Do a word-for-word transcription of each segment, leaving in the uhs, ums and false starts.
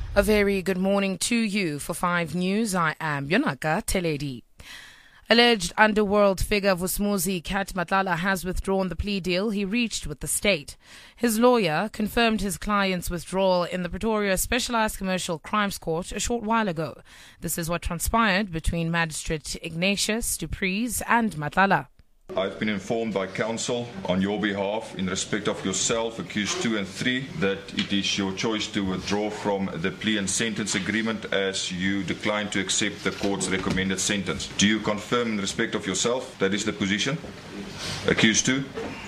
A very good morning to you. For five News, I am Yonaka Teledi. Alleged underworld figure Vusumuzi Kat Matlala has withdrawn the plea deal he reached with the state. His lawyer confirmed his client's withdrawal in the Pretoria Specialized Commercial Crimes Court a short while ago. This is what transpired between Magistrate Ignatius du Preez and Matlala. I've been informed by counsel on your behalf in respect of yourself, accused two and three, that it is your choice to withdraw from the plea and sentence agreement as you decline to accept the court's recommended sentence. Do you confirm in respect of yourself that is the position? Accused two?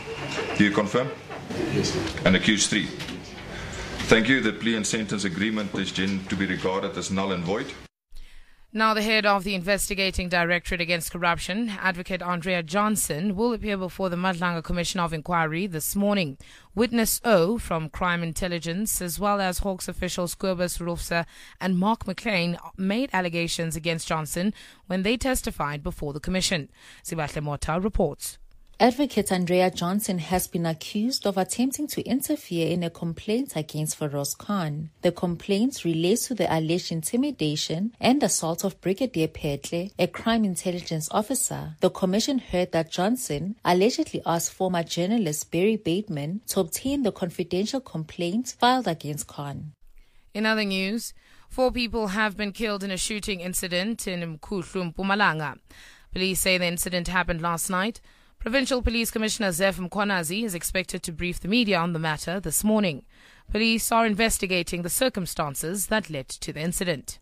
Do you confirm? Yes. And accused three? Thank you. The plea and sentence agreement is to be regarded as null and void. Now, the head of the Investigating Directorate Against Corruption, Advocate Andrea Johnson, will appear before the Madlanga Commission of Inquiry this morning. Witness O from Crime Intelligence, as well as Hawks officials Kobus Rufsa and Mark McLean, made allegations against Johnson when they testified before the Commission. Sibahle Mota reports. Advocate Andrea Johnson has been accused of attempting to interfere in a complaint against Feroz Khan. The complaint relates to the alleged intimidation and assault of Brigadier Petle, a crime intelligence officer. The commission heard that Johnson allegedly asked former journalist Barry Bateman to obtain the confidential complaint filed against Khan. In other news, four people have been killed in a shooting incident in Mkhuhlu, Mpumalanga. Police say the incident happened last night. Provincial Police Commissioner Zeph Mkhwanazi is expected to brief the media on the matter this morning. Police are investigating the circumstances that led to the incident.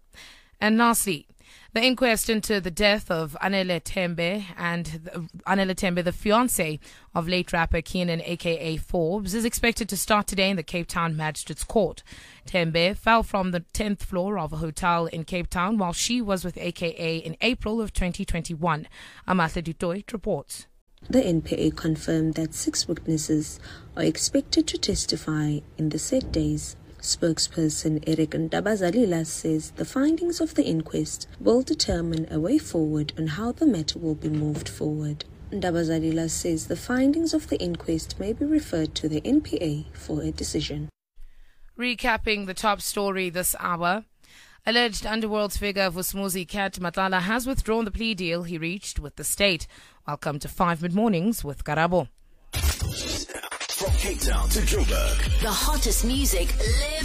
And lastly, the inquest into the death of Anele Tembe and the, Anele Tembe, the fiancé of late rapper Keenan aka Forbes, is expected to start today in the Cape Town Magistrates Court. Tembe fell from the tenth floor of a hotel in Cape Town while she was with A K A in April of twenty twenty-one. Amahle Dutoit reports. The N P A confirmed that six witnesses are expected to testify in the said days. Spokesperson Eric Ndabazalila says the findings of the inquest will determine a way forward on how the matter will be moved forward. Ndabazalila says the findings of the inquest may be referred to the N P A for a decision. Recapping the top story this hour. Alleged underworld figure Vusumuzi Kat Matlala has withdrawn the plea deal he reached with the state. Welcome to five Mid-Mornings with Karabo. From Cape Town to Joburg, the hottest music live